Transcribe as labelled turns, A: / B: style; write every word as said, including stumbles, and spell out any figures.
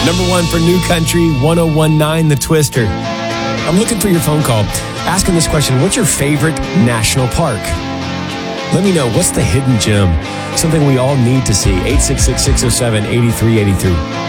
A: Number one for New Country, one oh one point nine The Twister. I'm looking for your phone call, asking this question: what's your favorite national park? Let me know, what's the hidden gem? Something we all need to see. eight six six, six oh seven, eight three eight three.